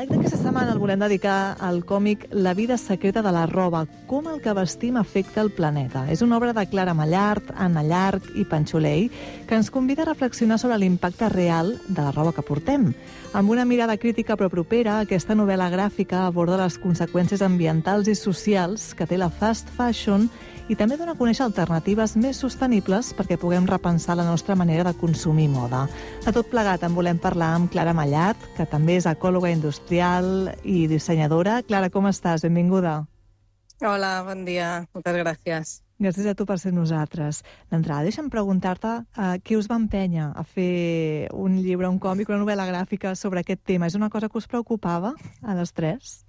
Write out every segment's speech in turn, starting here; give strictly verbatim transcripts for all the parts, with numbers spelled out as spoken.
L'espai d'aquesta setmana el volem dedicar al còmic La vida secreta de la roba, com el que vestim afecta el planeta. És una obra de Clara Mallart, Anna Llarch i Panxolei que ens convida a reflexionar sobre l'impacte real de la roba que portem. Amb una mirada crítica però propera, aquesta novel·la gràfica aborda les conseqüències ambientals i socials que té la fast fashion i també dona a conèixer alternatives més sostenibles perquè puguem repensar la nostra manera de consumir moda. De tot plegat en volem parlar amb Clara Mallart, que també és ecòloga industrial i dissenyadora. Clara, com estàs? Benvinguda. Hola, bon dia. Moltes gràcies. Gràcies a tu per ser nosaltres. D'entrada, deixa'm preguntar-te uh, què us va empènyer a fer un llibre, un còmic, una novel·la gràfica sobre aquest tema. És una cosa que us preocupava a les tres?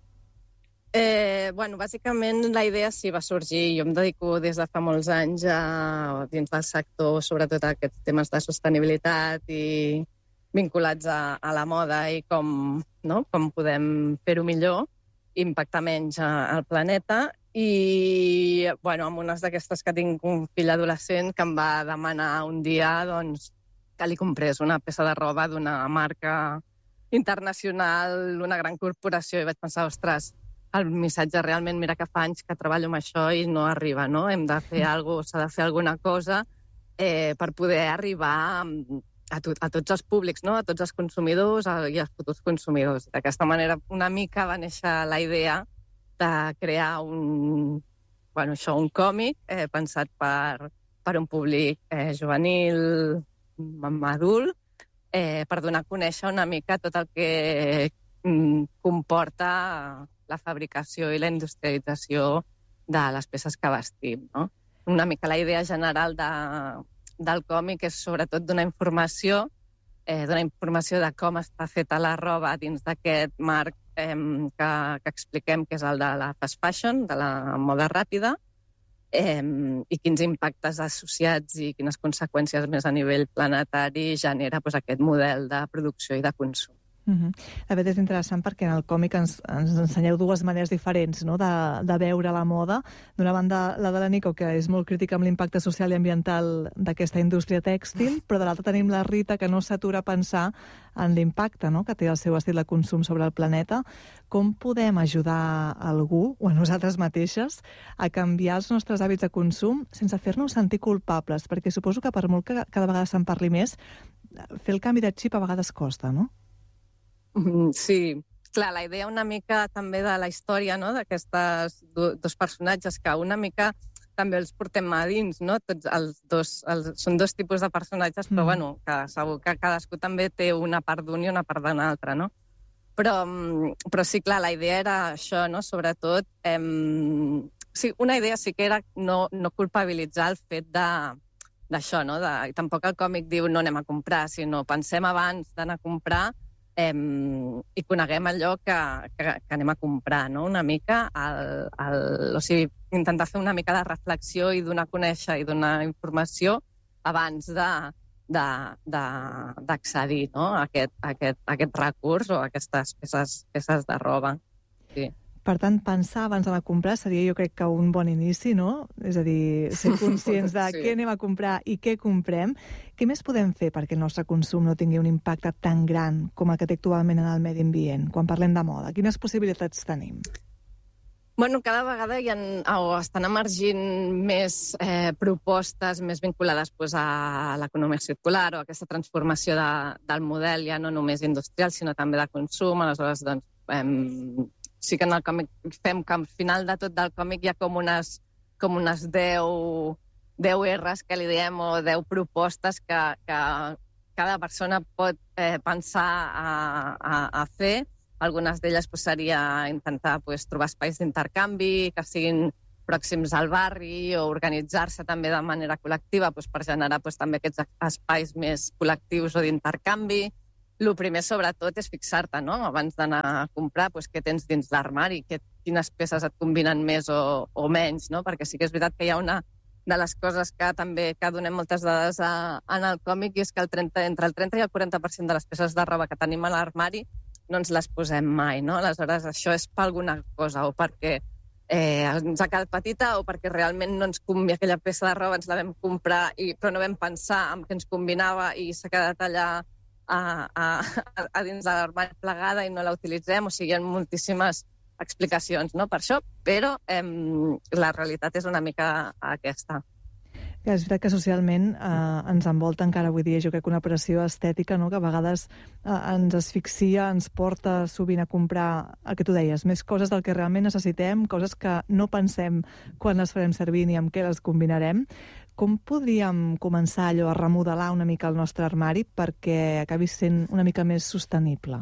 Eh, bueno, bàsicament la idea sí va sorgir. Jo em dedico des de fa molts anys a, dins del sector, sobretot a aquests temes de sostenibilitat i vinculats a, a la moda i com, no? com podem fer-ho millor i impactar menys a, al planeta. I, bueno, amb unes d'aquestes que tinc un fill adolescent que em va demanar un dia doncs, que li comprés una peça de roba d'una marca internacional, una gran corporació, i vaig pensar, ostres, el missatge realment, mira que fa anys que treballo amb això i no arriba, no? Hem de fer alguna cosa, s'ha de fer alguna cosa eh, per poder arribar a, a, to, a tots els públics, no? A tots els consumidors a, i als futurs consumidors. D'aquesta manera, una mica va néixer la idea de crear un, bueno, això, un còmic eh, pensat per, per un públic eh, juvenil, adult, eh, per donar a conèixer una mica tot el que mm, comporta la fabricació i la industrialització de les peces que vestim, no? Una mica la idea general de, del còmic és sobretot donar informació, eh, donar informació de com està feta la roba dins d'aquest marc eh, que, que expliquem, que és el de la fast fashion, de la moda ràpida, eh, i quins impactes associats i quines conseqüències més a nivell planetari genera doncs, aquest model de producció i de consum. Uh-huh. De fet, és interessant perquè en el còmic ens, ens ensenyeu dues maneres diferents, no? de, de veure la moda. D'una banda, la de la Nico, que és molt crítica amb l'impacte social i ambiental d'aquesta indústria tèxtil, però de l'altra tenim la Rita, que no s'atura a pensar en l'impacte, no? que té el seu estil de consum sobre el planeta. Com podem ajudar algú, o a nosaltres mateixes, a canviar els nostres hàbits de consum sense fer-nos sentir culpables? Perquè suposo que per molt que cada vegada se'n parli més, fer el canvi de xip a vegades costa, no? Sí, clar, la idea una mica també de la història, no? D'aquestes do, dos personatges que una mica també els portem a dins, no? Tots els dos, els, són dos tipus de personatges, però mm. bueno, que segur que cadascú també té una part d'un i una part d'un altre, no? Però, però sí, clar, la idea era això, no? Sobretot, eh, sí, una idea sí que era no, no culpabilitzar el fet de d'això, no? De, i tampoc el còmic diu no anem a comprar, sinó pensem abans d'anar a comprar Eh, i coneguem allò que, que, que anem a comprar, no? Una mica, el, el, o sigui, intentar fer una mica de reflexió i donar a conèixer i donar informació abans de, de, de, d'accedir, no? a, aquest, a, aquest, a aquest recurs o a aquestes peces, peces de roba. Sí. Per tant, pensar abans d'anar a comprar seria, jo crec que un bon inici, no? És a dir, ser conscients de sí. què anem a comprar i què comprem. Què més podem fer perquè el nostre consum no tingui un impacte tan gran com el que té actualment en el medi ambient, quan parlem de moda? Quines possibilitats tenim? Bueno, cada vegada hi ha, o estan emergint més eh, propostes més vinculades pues, a l'economia circular o a aquesta transformació de, del model, ja no només industrial, sinó també de consum. Aleshores, doncs, eh, sí que en el còmic fem que al final de tot del còmic hi ha com unes, com unes deu, deu erres que li diem o deu propostes que, que cada persona pot eh, pensar a, a, a fer. Algunes d'elles pues, seria intentar pues, trobar espais d'intercanvi que siguin pròxims al barri o organitzar-se també de manera col·lectiva pues, per generar pues, també aquests espais més col·lectius o d'intercanvi. El primer, sobretot, és fixar-te, no? Abans d'anar a comprar, doncs, què tens dins l'armari, que, quines peces et combinen més o, o menys, no? Perquè sí que és veritat que hi ha una de les coses que també que donem moltes dades a, en el còmic i és que el trenta, entre el trenta i el quaranta per cent de les peces de roba que tenim a l'armari no ens les posem mai, no? Aleshores, això és per alguna cosa, o perquè eh, ens ha quedat petita o perquè realment no ens convé aquella peça de roba, ens la vam comprar, i, però no vam pensar en què ens combinava i s'ha quedat allà a, a, a dins de l'armari plegada i no la utilitzem. O sigui, hi ha moltíssimes explicacions, no?, per això, però eh, la realitat és una mica aquesta. Que és veritat que socialment eh, ens envolta encara avui dia, jo crec que una pressió estètica, no?, que a vegades eh, ens asfixia, ens porta sovint a comprar, el que tu deies, més coses del que realment necessitem, coses que no pensem quan les farem servir ni amb què les combinarem. Com podríem començar allò a remodelar una mica el nostre armari perquè acabi sent una mica més sostenible?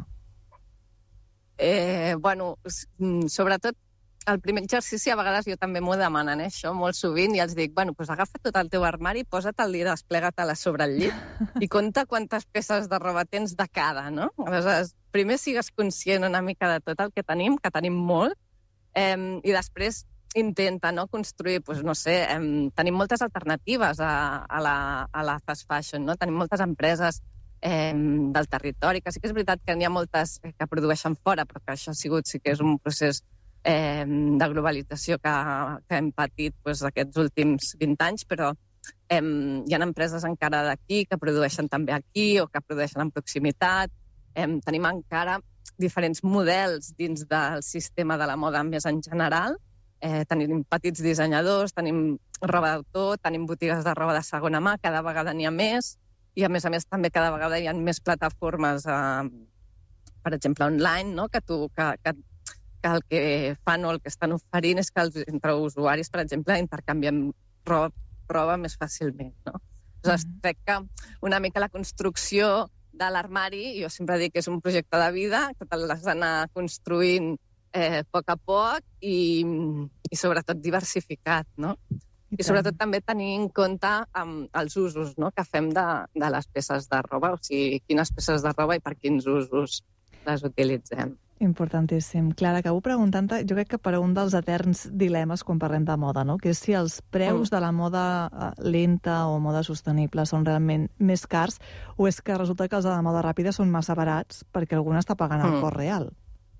Eh, bueno, sobretot el primer exercici a vegades jo també m'ho demanen, eh, això, molt sovint, i els dic, bueno, doncs agafa tot el teu armari, posa't-el i desplega-te-la sobre el llit i compta quantes peces de roba tens de cada, no? Aleshores, primer sigues conscient una mica de tot el que tenim, que tenim molt, eh, i després intenta, no?, construir, doncs, no sé, eh, tenim moltes alternatives a, a, la, a la fast fashion, no? Tenim moltes empreses eh, del territori, que sí que és veritat que n'hi ha moltes que produeixen fora, però que això ha sigut, sí que és un procés Eh, de globalització que, que hem patit doncs, aquests últims vint anys, però eh, hi ha empreses encara d'aquí que produeixen també aquí o que produeixen en proximitat. Eh, tenim encara diferents models dins del sistema de la moda més en general. Eh, tenim petits dissenyadors, tenim roba d'autor, tenim botigues de roba de segona mà, cada vegada n'hi ha més, i a més a més també cada vegada hi ha més plataformes, eh, per exemple, online, no?, que tu... Que, que que el que fan o el que estan oferint és que els, entre usuaris, per exemple, intercanviem roba, roba més fàcilment, no? Aleshores, mm-hmm. crec que una mica la construcció de l'armari, jo sempre dic que és un projecte de vida, que te l'has d'anar construint eh, a poc a poc i, i sobretot diversificat, no? I, I sobretot també tenir en compte um, els usos, no?, que fem de, de les peces de roba, o sigui, quines peces de roba i per quins usos les utilitzem. Importantíssim. Clara, acabo preguntant-te, jo crec que per un dels eterns dilemes quan parlem de moda, no?, que és si els preus mm. de la moda lenta o moda sostenible són realment més cars o és que resulta que els de la moda ràpida són massa barats perquè algú n'està pagant el mm. cost real.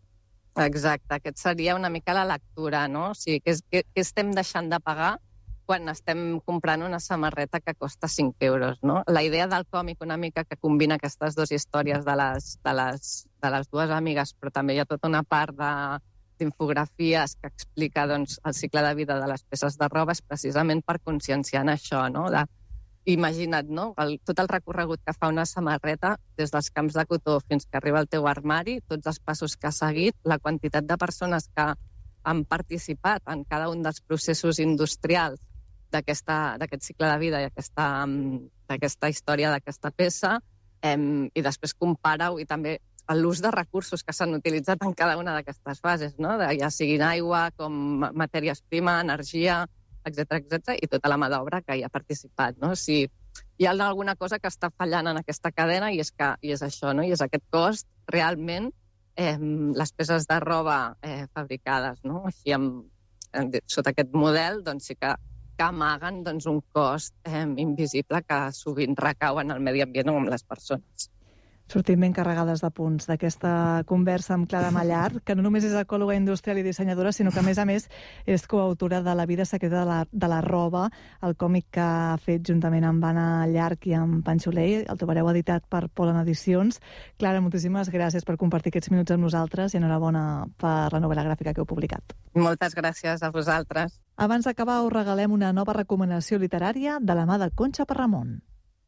Exacte, aquest seria una mica la lectura, no? O sigui, què, què, què estem deixant de pagar quan estem comprant una samarreta que costa cinc euros, no? La idea del còmic una mica que combina aquestes dues històries de les, de les, de les dues amigues, però també hi ha tota una part d'infografies que explica doncs, el cicle de vida de les peces de roba, és precisament per conscienciar en això, no? De, imagina't, no?, el, tot el recorregut que fa una samarreta des dels camps de cotó fins que arriba al teu armari, tots els passos que ha seguit, la quantitat de persones que han participat en cada un dels processos industrials d'aquest cicle de vida i d'aquesta història d'aquesta peça, eh, i després compara-ho i també l'ús de recursos que s'han utilitzat en cada una d'aquestes fases, no?, de, ja siguin aigua, com matèries prima, energia, etcètera, etcètera, i tota la mà d'obra que hi ha participat, no? Si hi ha alguna cosa que està fallant en aquesta cadena i és, que, i és això, no?, i és aquest cost, realment, eh, les peces de roba eh, fabricades, no?, així amb, sota aquest model, doncs sí que que amaguen doncs, un cost eh, invisible que sovint recau en el medi ambient o amb les persones. Sortim ben carregades de punts d'aquesta conversa amb Clara Mallart, que no només és ecòloga industrial i dissenyadora, sinó que, a més a més, és coautora de La vida secreta de la, de la roba, el còmic que ha fet juntament amb Anna Llarch i amb Pancho Ley. El trobareu editat per Polen Edicions. Clara, moltíssimes gràcies per compartir aquests minuts amb nosaltres i enhorabona per la novel·la gràfica que heu publicat. Moltes gràcies a vosaltres. Abans d'acabar, us regalem una nova recomanació literària de la mà de Concha Parramon.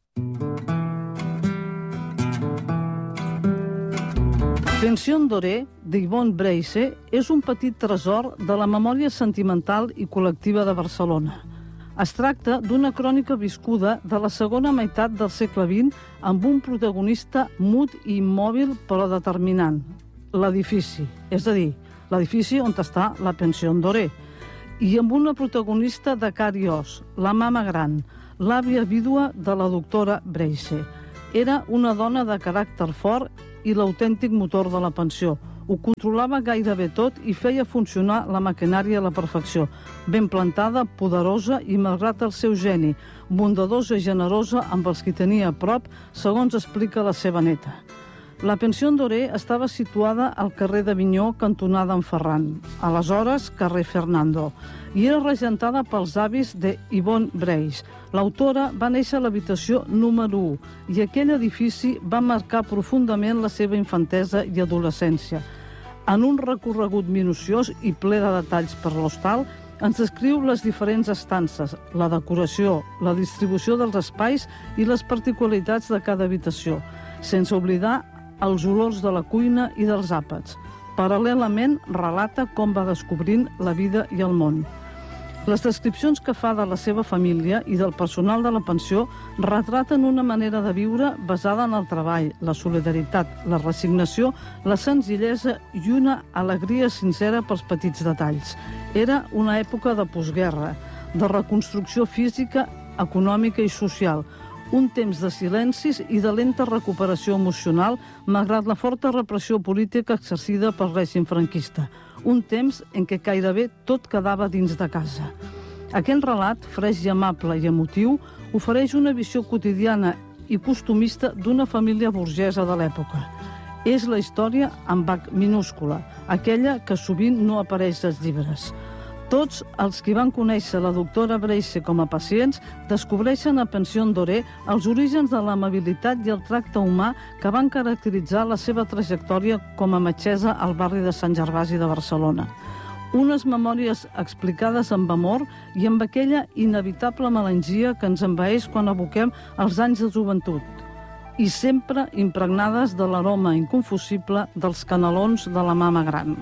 Pension Doré, d'Yvonne Breise, és un petit tresor de la memòria sentimental i col·lectiva de Barcelona. Es tracta d'una crònica viscuda de la segona meitat del segle vint amb un protagonista mut i immòbil però determinant, l'edifici, és a dir, l'edifici on està la Pension Doré, i amb una protagonista de car i os, la mama gran, l'àvia vídua de la doctora Breise. Era una dona de caràcter fort i l'autèntic motor de la pensió. Ho controlava gairebé tot i feia funcionar la maquinària a la perfecció. Ben plantada, poderosa i, malgrat el seu geni, bondadosa i generosa amb els qui tenia a prop, segons explica la seva neta. La Pensió Doré estava situada al carrer d'Avinyó, cantonada en Ferran, aleshores carrer Fernando, i era regentada pels avis de Yvonne Breix. L'autora va néixer a l'habitació número u i aquell edifici va marcar profundament la seva infantesa i adolescència. En un recorregut minuciós i ple de detalls per l'hostal, ens descriu les diferents estances, la decoració, la distribució dels espais i les particularitats de cada habitació, sense oblidar els olors de la cuina i dels àpats. Paral·lelament, relata com va descobrint la vida i el món. Les descripcions que fa de la seva família i del personal de la pensió retraten una manera de viure basada en el treball, la solidaritat, la resignació, la senzillesa i una alegria sincera pels petits detalls. Era una època de postguerra, de reconstrucció física, econòmica i social, un temps de silencis i de lenta recuperació emocional malgrat la forta repressió política exercida pel règim franquista. Un temps en què gairebé tot quedava dins de casa. Aquell relat, fresc i amable i emotiu, ofereix una visió quotidiana i costumista d'una família burgesa de l'època. És la història amb H minúscula, aquella que sovint no apareix als llibres. Tots els que van conèixer la doctora Breix com a pacients descobreixen a Pensió Doré els orígens de l'amabilitat i el tracte humà que van caracteritzar la seva trajectòria com a metgessa al barri de Sant Gervasi de Barcelona. Unes memòries explicades amb amor i amb aquella inevitable melangia que ens envaeix quan aboquem els anys de joventut, i sempre impregnades de l'aroma inconfusible dels canelons de la mama gran.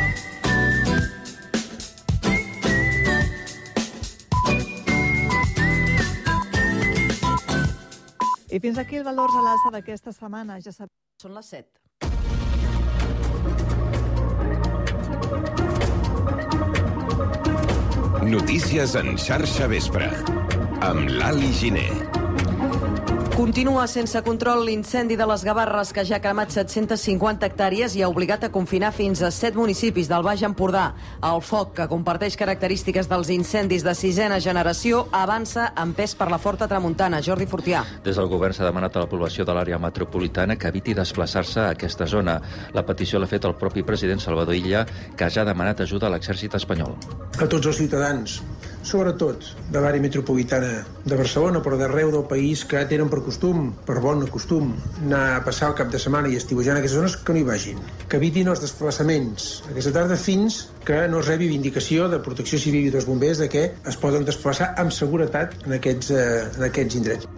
I fins aquí el Valors a l'Alça d'aquesta setmana. Ja sap... Són les set. Notícies en xarxa vespre, amb l'Ali Giner. Continua sense control l'incendi de les Gavarres, que ja ha cremat set-centes cinquanta hectàrees i ha obligat a confinar fins a set municipis del Baix Empordà. El foc, que comparteix característiques dels incendis de sisena generació, avança empès per la forta tramuntana. Jordi Fortià. Des del govern s'ha demanat a la població de l'àrea metropolitana que eviti desplaçar-se a aquesta zona. La petició l'ha fet el propi president Salvador Illa, que ja ha demanat ajuda a l'exèrcit espanyol. A tots els ciutadans, sobretot de l'àrea metropolitana de Barcelona, però d'arreu del país, que tenen per costum, per bon costum, anar a passar el cap de setmana i estiuejar en aquestes zones, que no hi vagin. Que evitin els desplaçaments aquesta tarda fins que no es rebi vindicació de Protecció Civil i dels bombers de que es poden desplaçar amb seguretat en aquests, eh, en aquests indrets.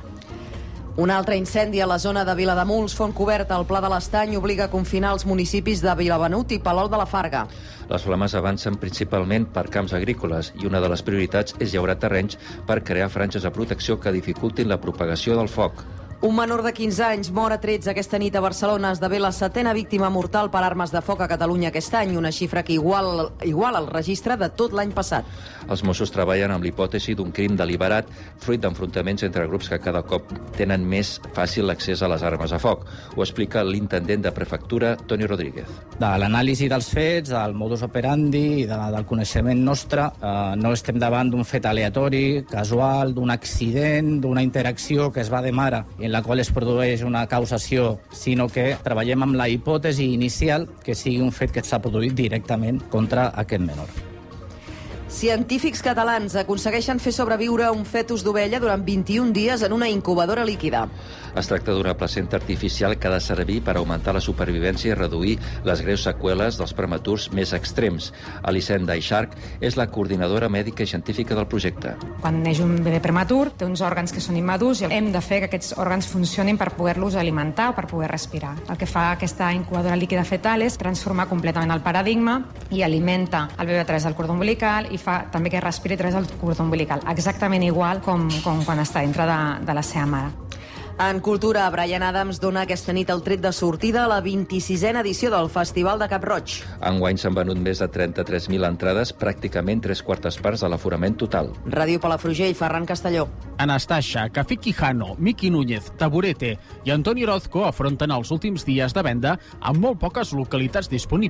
Un altre incendi a la zona de Vilademuls, Fontcoberta, al Pla de l'Estany, obliga a confinar els municipis de Vilabenut i Palol de la Farga. Les flames avancen principalment per camps agrícoles i una de les prioritats és llaurar terrenys per crear franges de protecció que dificultin la propagació del foc. Un menor de quinze anys mor a trets aquesta nit a Barcelona. Esdevé la setena víctima mortal per armes de foc a Catalunya aquest any, una xifra que igual, igual al registre de tot l'any passat. Els Mossos treballen amb l'hipòtesi d'un crim deliberat, fruit d'enfrontaments entre grups que cada cop tenen més fàcil l'accés a les armes a foc. Ho explica l'intendent de prefectura, Toni Rodríguez. De l'anàlisi dels fets, del modus operandi i de, del coneixement nostre, eh, no estem davant d'un fet aleatori, casual, d'un accident, d'una interacció que es va de mare i en la qual es produeix una causació, sinó que treballem amb la hipòtesi inicial que sigui un fet que s'ha produït directament contra aquest menor. Científics catalans aconsegueixen fer sobreviure un fetus d'ovella durant vint-i-un dies en una incubadora líquida. Es tracta d'una placenta artificial que ha de servir per augmentar la supervivència i reduir les greus seqüeles dels prematurs més extrems. Elisenda Ixarc és la coordinadora mèdica i científica del projecte. Quan neix un bebè prematur, té uns òrgans que són immadurs i hem de fer que aquests òrgans funcionin per poder-los alimentar o per poder respirar. El que fa aquesta incubadora líquida fetal és transformar completament el paradigma i alimenta el bebè a través del cordó umbilical i fa també que respiri a través del cordó umbilical, exactament igual com, com quan està dintre de, de la seva mare. En cultura, Bryan Adams dona aquesta nit el tret de sortida a la vint-i-sisena edició del Festival de Cap-roig. Enguany s'han venut més de trenta-tres mil entrades, pràcticament tres quartes parts de l'aforament total. Ràdio Palafrugell, Ferran Castelló. Anastasia, Café Quijano, Miki Núñez, Taburete i Antoni Orozco afronten els últims dies de venda amb molt poques localitats disponibles.